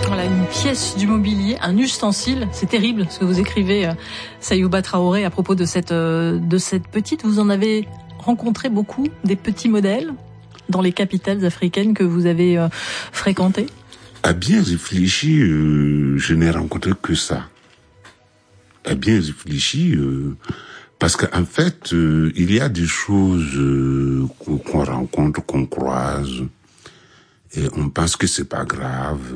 Voilà, une pièce du mobilier, un ustensile. C'est terrible ce que vous écrivez, Sayouba Traoré, à propos de cette petite. Vous en avez rencontré beaucoup, des petits modèles dans les capitales africaines que vous avez fréquentées? À bien réfléchir, je n'ai rencontré que ça. À bien réfléchir, parce qu'en fait, il y a des choses qu'on rencontre, qu'on croise, et on pense que c'est pas grave.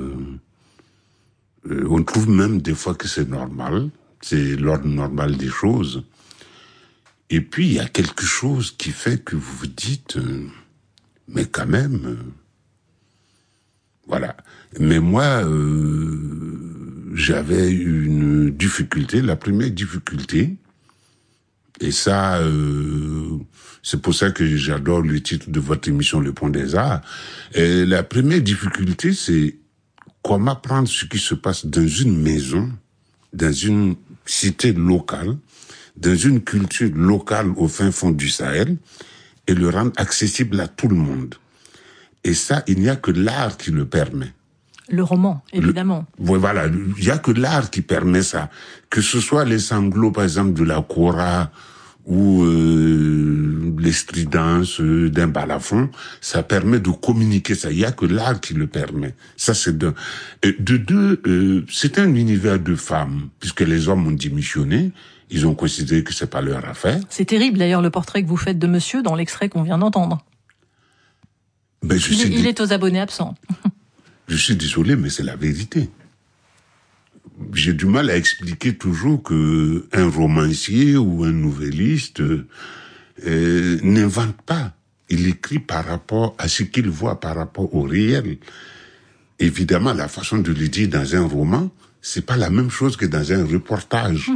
On trouve même des fois que c'est normal, c'est l'ordre normal des choses. Et puis, il y a quelque chose qui fait que vous vous dites, mais quand même, voilà. Mais moi, j'avais une difficulté, la première difficulté, et ça, c'est pour ça que j'adore le titre de votre émission, Le Pont des Arts. Et la première difficulté, c'est comment prendre ce qui se passe dans une maison, dans une cité locale, dans une culture locale au fin fond du Sahel, et le rendre accessible à tout le monde. Et ça, il n'y a que l'art qui le permet. Le roman, évidemment. Voilà, il n'y a que l'art qui permet ça. Que ce soit les sanglots, par exemple, de la kora, ou les stridences d'un balafon, ça permet de communiquer ça. Il n'y a que l'art qui le permet. Ça, c'est d'un. De deux, c'est un univers de femmes, puisque les hommes ont démissionné. Ils ont considéré que c'est pas leur affaire. C'est terrible, d'ailleurs, le portrait que vous faites de monsieur dans l'extrait qu'on vient d'entendre. Ben, il est aux abonnés absents. Je suis désolé, mais c'est la vérité. J'ai du mal à expliquer toujours que un romancier ou un nouvelliste n'invente pas. Il écrit par rapport à ce qu'il voit, par rapport au réel. Évidemment, la façon de le dire dans un roman, c'est pas la même chose que dans un reportage.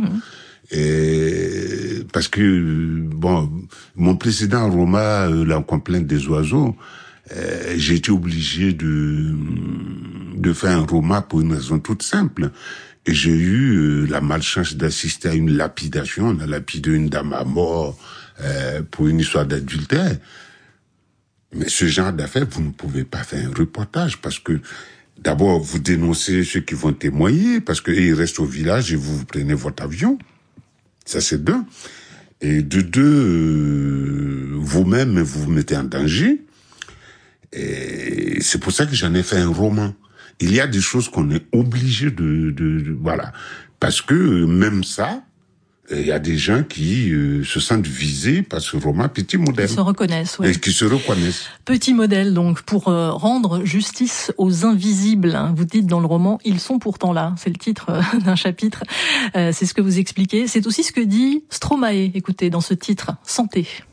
Parce que, bon, mon précédent roman, La complainte des oiseaux, j'ai été obligé de faire un roman pour une raison toute simple. Et j'ai eu la malchance d'assister à une lapidation. On a lapidé une dame à mort pour une histoire d'adultère. Mais ce genre d'affaires, vous ne pouvez pas faire un reportage parce que d'abord, vous dénoncez ceux qui vont témoigner parce qu'ils restent au village et vous prenez votre avion. Ça, c'est d'un. Et de deux, vous-même, vous vous mettez en danger. Et c'est pour ça que j'en ai fait un roman. Il y a des choses qu'on est obligé de voilà. Parce que même ça, il y a des gens qui se sentent visés par ce roman Petit Modèle. Qui se reconnaissent, oui. Et qui se reconnaissent. Petit Modèle, donc, pour rendre justice aux invisibles. Vous dites dans le roman, ils sont pourtant là. C'est le titre d'un chapitre. C'est ce que vous expliquez. C'est aussi ce que dit Stromae, écoutez, dans ce titre, Santé.